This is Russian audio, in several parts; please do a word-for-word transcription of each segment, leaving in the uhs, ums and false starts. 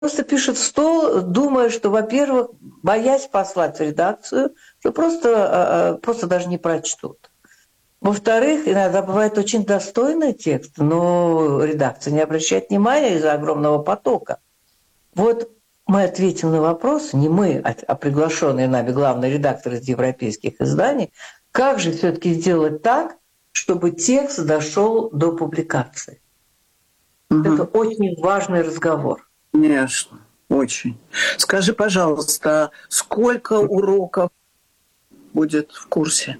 просто пишет в стол, думая, что, во-первых, боясь послать в редакцию, что просто, просто даже не прочтут. Во-вторых, иногда бывает очень достойный текст, но редакция не обращает внимания из-за огромного потока. Вот мы ответим на вопрос, не мы, а приглашенные нами главный редактор из европейских изданий, как же все-таки сделать так, чтобы текст дошел до публикации. Угу. Это очень важный разговор. Конечно, очень. Скажи, пожалуйста, сколько уроков будет в курсе?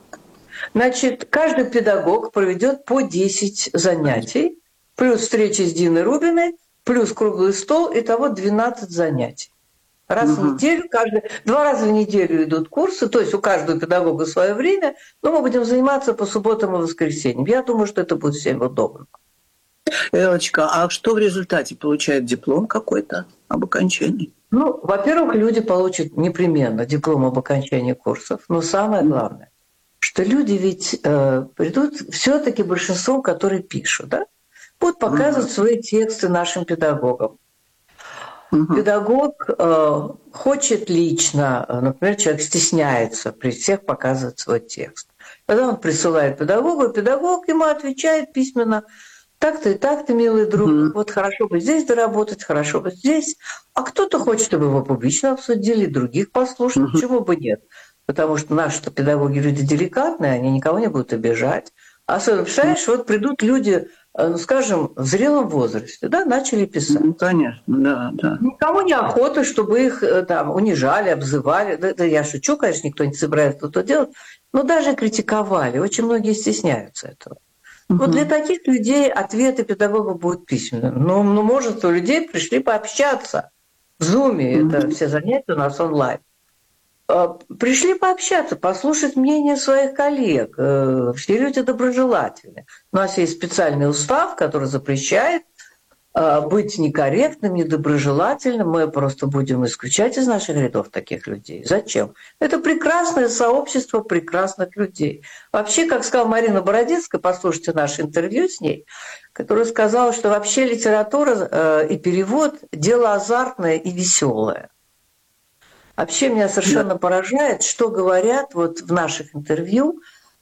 Значит, каждый педагог проведет по десять занятий, плюс встречи с Диной Рубиной, плюс круглый стол, итого двенадцать занятий. Раз угу. в неделю, каждый, два раза в неделю идут курсы, то есть у каждого педагога свое время, но мы будем заниматься по субботам и воскресеньям. Я думаю, что это будет всем удобно. Элочка, а что в результате? Получает диплом какой-то об окончании? Ну, во-первых, люди получат непременно диплом об окончании курсов, но самое главное, что люди ведь э, придут все-таки большинством, которые пишут, да, будут показывать uh-huh. свои тексты нашим педагогам. Uh-huh. Педагог э, хочет лично, например, человек стесняется при всех показывать свой текст. Когда он присылает педагогу, педагог ему отвечает письменно: так-то и так-то, милый друг, uh-huh. вот хорошо бы здесь доработать, хорошо бы здесь. А кто-то хочет, чтобы его публично обсудили, других послушать, uh-huh. почему бы нет? Потому что наши педагоги люди деликатные, они никого не будут обижать. Особенно, представляешь, вот придут люди, ну, скажем, в зрелом возрасте, да, начали писать. Ну, конечно, да, да. Никому не охота, чтобы их там унижали, обзывали. Да, да я шучу, конечно, никто не собирается это делать, но даже критиковали. Очень многие стесняются этого. Угу. Вот для таких людей ответы педагога будут письменными. Но, но множество людей пришли пообщаться в Зуме. Угу. Это все занятия у нас онлайн. Пришли пообщаться, послушать мнение своих коллег. Все люди доброжелательны. У нас есть специальный устав, который запрещает быть некорректным, недоброжелательным. Мы просто будем исключать из наших рядов таких людей. Зачем? Это прекрасное сообщество прекрасных людей. Вообще, как сказала Марина Бородинская, послушайте наше интервью с ней, которая сказала, что вообще литература и перевод – дело азартное и веселое. Вообще меня совершенно поражает, что говорят вот в наших интервью,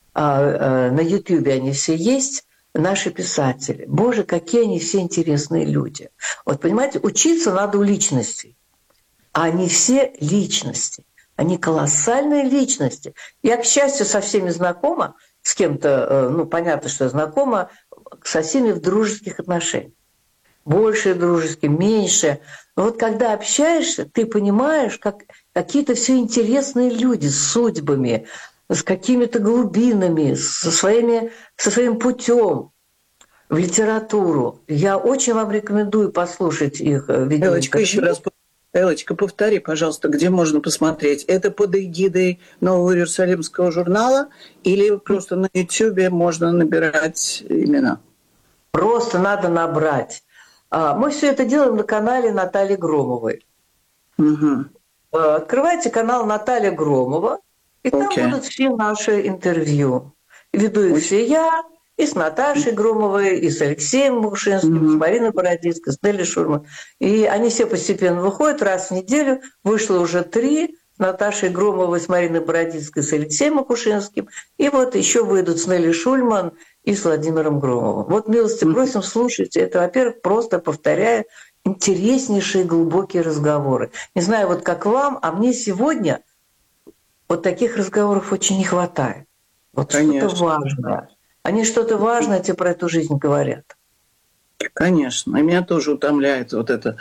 на Ютьюбе они все есть, наши писатели. Боже, какие они все интересные люди. Вот понимаете, учиться надо у личностей, а они все личности. Они колоссальные личности. Я, к счастью, со всеми знакома, с кем-то, ну, понятно, что я знакома, со всеми в дружеских отношениях. Больше дружеские, меньше. Но вот когда общаешься, ты понимаешь, как какие-то все интересные люди с судьбами, с какими-то глубинами, со, своими, со своим путем в литературу. Я очень вам рекомендую послушать их видео. Элочка, еще раз, Элочка, повтори, пожалуйста, где можно посмотреть? Это под эгидой Нового Иерусалимского журнала или просто на Ютьюбе можно набирать имена? Просто надо набрать. Мы все это делаем на канале Натальи Громовой. Угу. Открывайте канал Наталья Громова, и там okay. будут все наши интервью. Веду их все я, и с Наташей Громовой, и с Алексеем Мушинским, mm-hmm. с Мариной Бородинской, с Нелли Шурман. И они все постепенно выходят раз в неделю. Вышло уже три с Наташей Громовой, с Мариной Бородинской, с Алексеем Макушинским. И вот еще выйдут с Нелли Шульман и с Владимиром Громовым. Вот, милости просим, слушайте. Это, во-первых, просто, повторяю, интереснейшие глубокие разговоры. Не знаю, вот как вам, а мне сегодня вот таких разговоров очень не хватает. Вот Конечно. Что-то важное. Они что-то важное тебе про эту жизнь говорят. Конечно. И меня тоже утомляет вот эта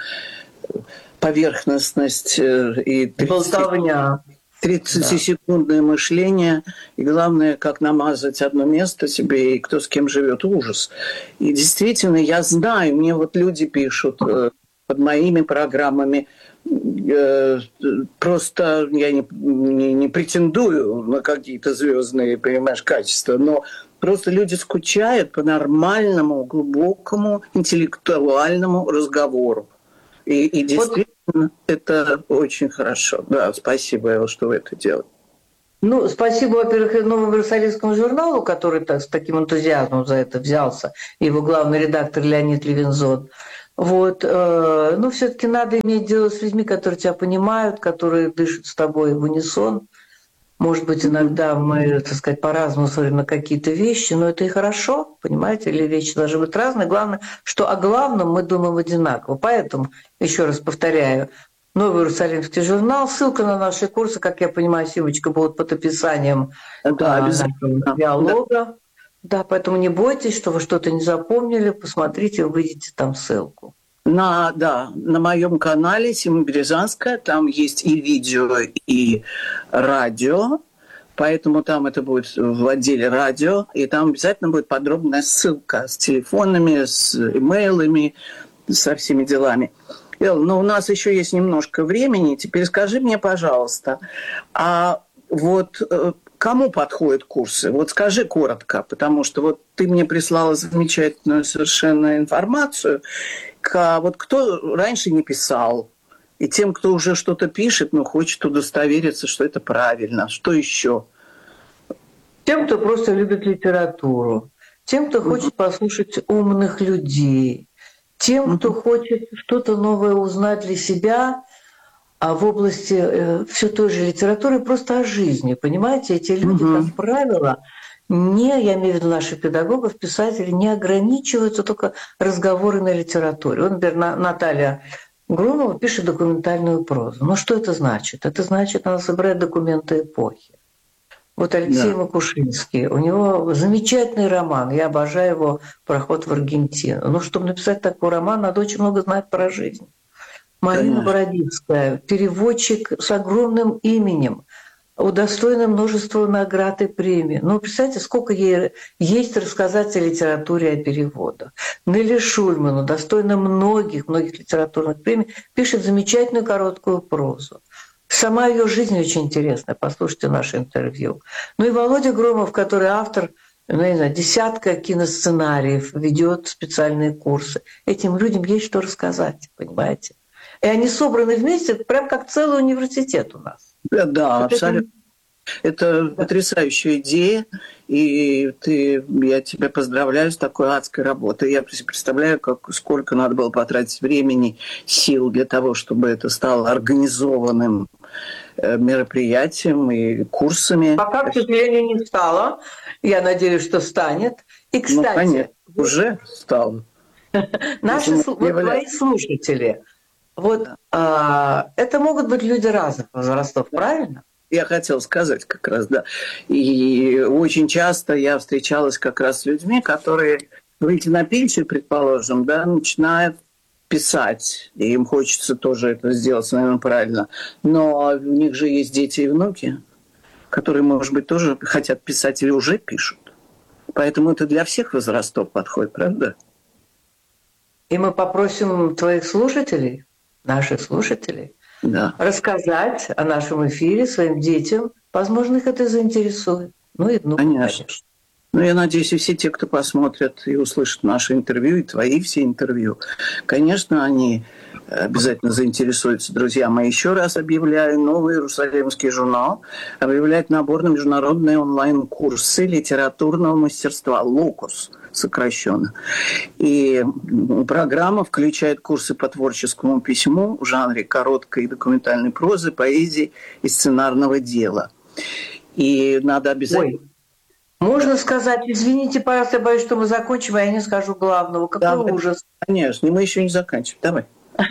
поверхностность и тридцатисекундное да. мышление. И главное, как намазать одно место себе, и кто с кем живет. Ужас. И действительно, я знаю, мне вот люди пишут под моими программами, просто я не, не, не претендую на какие-то звездные, понимаешь, качества, но просто люди скучают по нормальному, глубокому, интеллектуальному разговору. И, и действительно, вот. Это очень хорошо. Да, спасибо, Элла, что вы это делаете. Ну, спасибо, во-первых, Новому Иерусалимскому журналу, который так, с таким энтузиазмом за это взялся, и его главный редактор Леонид Левинзон. Вот. Но все-таки надо иметь дело с людьми, которые тебя понимают, которые дышат с тобой в унисон. Может быть, иногда мы, так сказать, по-разному смотрим на какие-то вещи, но это и хорошо, понимаете, или вещи должны быть разные. Главное, что о главном мы думаем одинаково. Поэтому, еще раз повторяю, Новый Иерусалимский журнал, ссылка на наши курсы, как я понимаю, Сивочка, будут под описанием да, нашего диалога. Да. да, поэтому не бойтесь, что вы что-то не запомнили, посмотрите, увидите там ссылку. На, да, на моем канале Сима Березанская, там есть и видео, и радио, поэтому там это будет в отделе радио, и там обязательно будет подробная ссылка с телефонами, с имейлами, со всеми делами. Эл, но у нас еще есть немножко времени, теперь скажи мне, пожалуйста, а вот кому подходят курсы? Вот скажи коротко, потому что вот ты мне прислала замечательную совершенно информацию. Вот кто раньше не писал, и тем, кто уже что-то пишет, но хочет удостовериться, что это правильно. Что еще? Тем, кто просто любит литературу, тем, кто хочет послушать умных людей, тем, кто хочет что-то новое узнать для себя, а в области э, все той же литературы, просто о жизни. Понимаете, эти люди, mm-hmm. как правило, не, я имею в виду наших педагогов, писателей, не ограничиваются только разговоры на литературе. Вот, например, Наталья Громова пишет документальную прозу. Ну, что это значит? Это значит, она собирает документы эпохи. Вот Алексей да. Макушинский, у него замечательный роман, я обожаю его «Проход в Аргентину». Но чтобы написать такой роман, надо очень много знать про жизнь. Марина Конечно. Бородинская, переводчик с огромным именем, удостоена множества наград и премий. Ну, представьте, сколько ей есть рассказать о литературе, о переводах. Нелли Шульман, удостоена многих, многих литературных премий, пишет замечательную короткую прозу. Сама ее жизнь очень интересная, послушайте наше интервью. Ну и Володя Громов, который автор, ну, не знаю, десятка киносценариев, ведет специальные курсы. Этим людям есть что рассказать, понимаете? И они собраны вместе, прям как целый университет у нас. Да, да, абсолютно. Это да. потрясающая идея, и ты, я тебя поздравляю с такой адской работой. Я представляю, как, сколько надо было потратить времени, сил для того, чтобы это стало организованным мероприятием и курсами. Пока, к сожалению, не стало. Я надеюсь, что станет. И, кстати... Ну, конечно, уже стало. Наши вот твои слушатели, вот а, это могут быть люди разных возрастов, правильно? Я хотел сказать как раз, да. И очень часто я встречалась как раз с людьми, которые выйти на пенсию, предположим, да, начинают писать. И им хочется тоже это сделать, наверное, правильно. Но у них же есть дети и внуки, которые, может быть, тоже хотят писать или уже пишут. Поэтому это для всех возрастов подходит, правда? И мы попросим твоих слушателей, наших слушателей, да. рассказать о нашем эфире своим детям. Возможно, их это заинтересует. Ну и внуков, конечно. конечно. Ну, я надеюсь, и все те, кто посмотрят и услышат наше интервью, и твои все интервью, конечно, они обязательно заинтересуются. Друзья мои, еще раз объявляю, Новый Иерусалимский журнал объявляет набор на международные онлайн-курсы литературного мастерства «Локус», сокращенно. И программа включает курсы по творческому письму в жанре короткой документальной прозы, поэзии и сценарного дела. И надо обязательно... Ой. Можно сказать, извините, пожалуйста, я боюсь, что мы закончим, а я не скажу главного. Какой да, ужас. Конечно, мы еще не заканчиваем. Давай.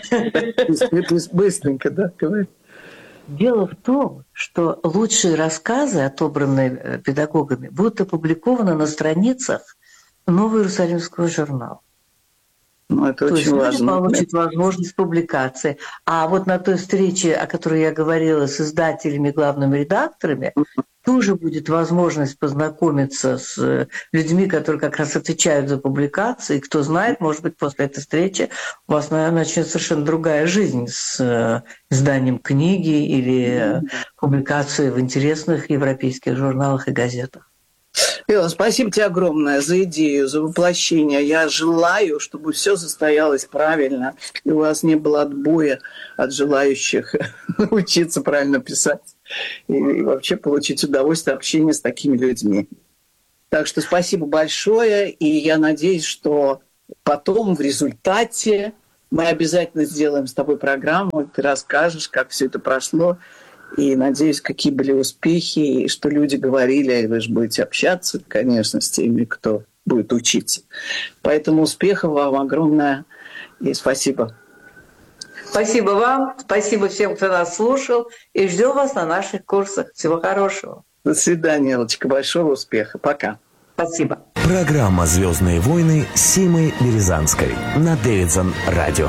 Быстренько, да, говори. Дело в том, что лучшие рассказы, отобранные педагогами, будут опубликованы на страницах Нового Иерусалимского журнала. Ну, это То очень есть важно. люди получат возможность публикации. А вот на той встрече, о которой я говорила с издателями, главными редакторами, тоже будет возможность познакомиться с людьми, которые как раз отвечают за публикации. И кто знает, может быть, после этой встречи у вас, наверное, начнется совершенно другая жизнь с изданием книги или публикацией в интересных европейских журналах и газетах. Элла, спасибо тебе огромное за идею, за воплощение. Я желаю, чтобы все состоялось правильно, и у вас не было отбоя от желающих учиться правильно писать и, и вообще получить удовольствие общения с такими людьми. Так что спасибо большое, и я надеюсь, что потом в результате Мы обязательно сделаем с тобой программу, ты расскажешь, как все это прошло. И надеюсь, какие были успехи, и что люди говорили, и вы же будете общаться, конечно, с теми, кто будет учиться. Поэтому успехов вам огромное, и спасибо. Спасибо вам, спасибо всем, кто нас слушал, и ждем вас на наших курсах. Всего хорошего. До свидания, Элочка, большого успеха. Пока. Спасибо. Программа «Звездные войны» Симы Березанской на Дэвидсон Радио.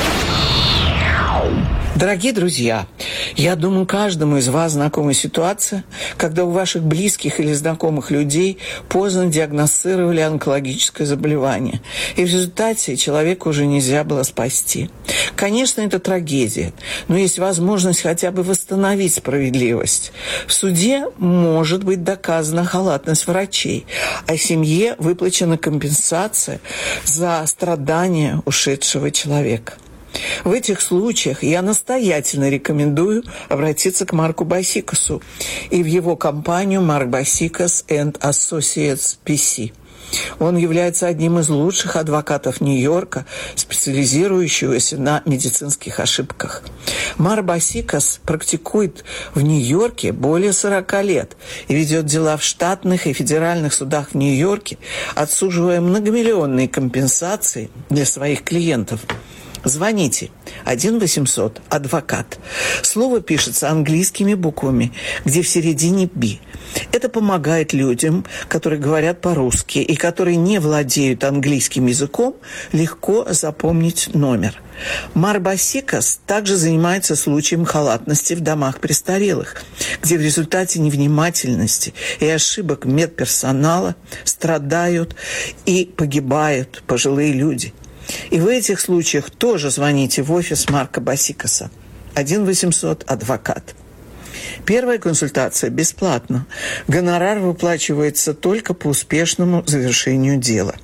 Дорогие друзья, я думаю, каждому из вас знакома ситуация, когда у ваших близких или знакомых людей поздно диагностировали онкологическое заболевание, и в результате человека уже нельзя было спасти. Конечно, это трагедия, но есть возможность хотя бы восстановить справедливость. В суде может быть доказана халатность врачей, а семье выплачена компенсация за страдания ушедшего человека. В этих случаях я настоятельно рекомендую обратиться к Марку Басикасу и в его компанию Mark Basikas and Associates пи си. Он является одним из лучших адвокатов Нью-Йорка, специализирующегося на медицинских ошибках. Марк Басикас практикует в Нью-Йорке более сорока лет и ведет дела в штатных и федеральных судах в Нью-Йорке, отсуживая многомиллионные компенсации для своих клиентов. Звоните один восемьсот адвокат. Слово пишется английскими буквами, где в середине «би». Это помогает людям, которые говорят по-русски и которые не владеют английским языком, легко запомнить номер. Марк Басикас также занимается случаем халатности в домах престарелых, где в результате невнимательности и ошибок медперсонала страдают и погибают пожилые люди. И в этих случаях тоже звоните в офис Марка Басикаса. один восемьсот адвокат. Первая консультация бесплатна. Гонорар выплачивается только по успешному завершению дела.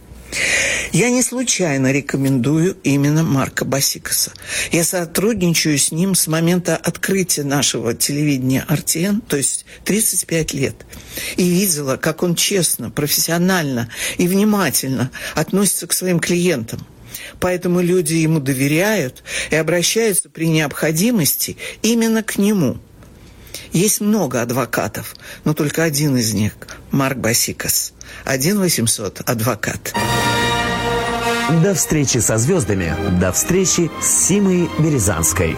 Я не случайно рекомендую именно Марка Басикаса. Я сотрудничаю с ним с момента открытия нашего телевидения эр ти эн, то есть тридцать пять лет. И видела, как он честно, профессионально и внимательно относится к своим клиентам. Поэтому люди ему доверяют и обращаются при необходимости именно к нему. Есть много адвокатов, но только один из них – Марк Басикас. один восемьсот адвокат. До встречи со звездами. До встречи с Симой Березанской.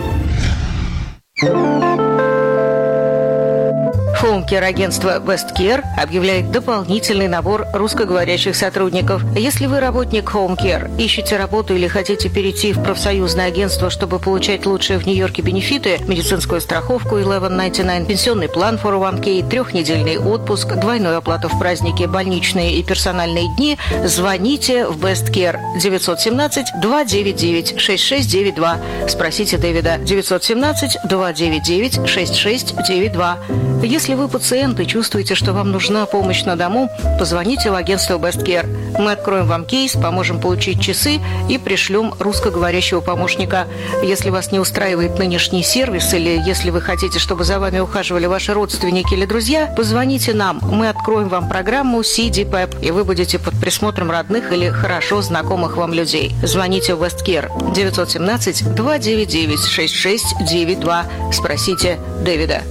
Хоум-кер-агентство Westcare объявляет дополнительный набор русскоговорящих сотрудников. Если вы работник Home Care, ищете работу или хотите перейти в профсоюзное агентство, чтобы получать лучшие в Нью-Йорке бенефиты, медицинскую страховку eleven ninety-nine, пенсионный план фор о ван кей, трехнедельный отпуск, двойную оплату в праздники, больничные и персональные дни, звоните в Westcare девять один семь два девять девять шесть шесть девять два. Спросите Дэвида девять один семь два девять девять шесть шесть девять два. Если вы пациент и чувствуете, что вам нужна помощь на дому, позвоните в агентство Westcare. Мы откроем вам кейс, поможем получить часы и пришлем русскоговорящего помощника. Если вас не устраивает нынешний сервис или если вы хотите, чтобы за вами ухаживали ваши родственники или друзья, позвоните нам. Мы откроем вам программу си ди пэп, и вы будете под присмотром родных или хорошо знакомых вам людей. Звоните в Westcare девять один семь два девять девять шесть шесть девять два. Спросите Дэвида.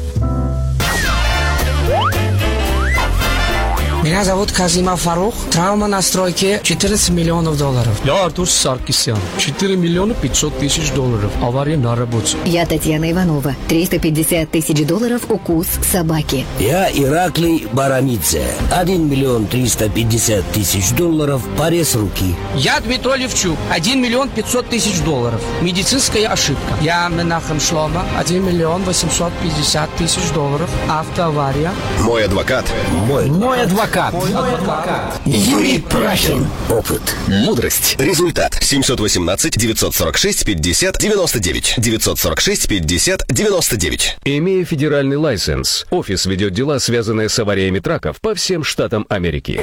Меня зовут Казима Фарух. Травма на стройке четырнадцать миллионов долларов. Я Артур Саркисян. четыре миллиона пятьсот тысяч долларов. Авария на работе. Я Татьяна Иванова. триста пятьдесят тысяч долларов укус собаки. Я Ираклий Барамидзе. один миллион триста пятьдесят тысяч долларов. Порез руки. Я Дмитрий Левчук. один миллион пятьсот тысяч долларов. Медицинская ошибка. Я Менахем Шлома. один миллион восемьсот пятьдесят тысяч долларов. Автоавария. Мой адвокат. Мой, Мой адвокат. Мой адвокат. Юрий Прахин. Опыт. Мудрость. Результат. семь один восемь девять сорок шесть пятьдесят девяносто девять. девять сорок шесть пятьдесят девяносто девять. Имея федеральный лайсенс, офис ведет дела, связанные с авариями траков по всем штатам Америки.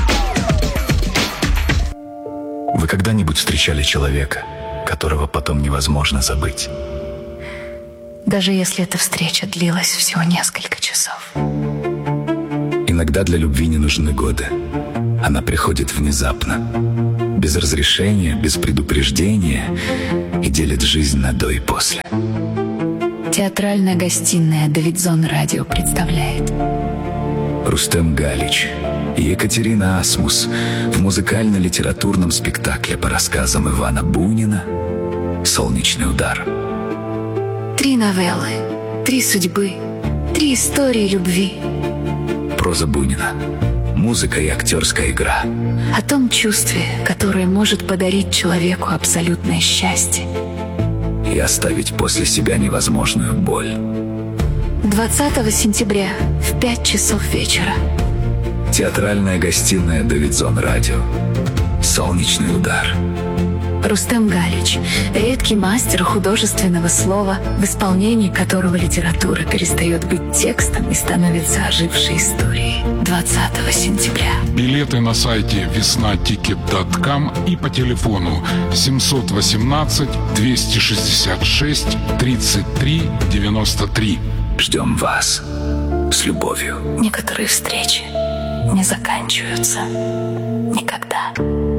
Вы когда-нибудь встречали человека, которого потом невозможно забыть? Даже если эта встреча длилась всего несколько часов. Иногда для любви не нужны годы. Она приходит внезапно, без разрешения, без предупреждения и делит жизнь на до и после. Театральная гостиная «Давидзон Радио» представляет Рустем Галич и Екатерина Асмус в музыкально-литературном спектакле по рассказам Ивана Бунина «Солнечный удар». Три новеллы, три судьбы, три истории любви. Проза Бунина, музыка и актерская игра. О том чувстве, которое может подарить человеку абсолютное счастье И оставить после себя невозможную боль. двадцатого сентября в пять часов вечера. Театральная гостиная «Давидзон Радио». «Солнечный удар». Рустем Галич – редкий мастер художественного слова, в исполнении которого литература перестает быть текстом и становится ожившей историей. двадцатого сентября. Билеты на сайте весна тикет точка ком и по телефону семьсот восемнадцать двести шестьдесят шесть тридцать три девяносто три. Ждем вас с любовью. Некоторые встречи не заканчиваются никогда.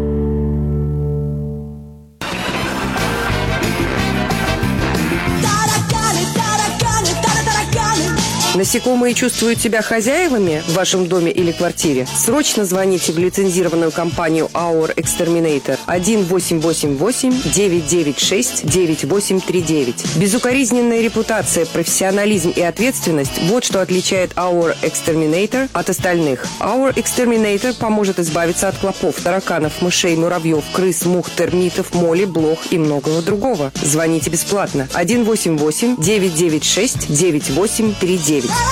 Насекомые чувствуют себя хозяевами в вашем доме или квартире? Срочно звоните в лицензированную компанию Our Exterminator один восемь восемь восемь девять девять шесть девять восемь три девять. Безукоризненная репутация, профессионализм и ответственность – вот что отличает Our Exterminator от остальных. Our Exterminator поможет избавиться от клопов, тараканов, мышей, муравьев, крыс, мух, термитов, моли, блох и многого другого. Звоните бесплатно один восемь восемь девять девять шесть девять восемь три девять.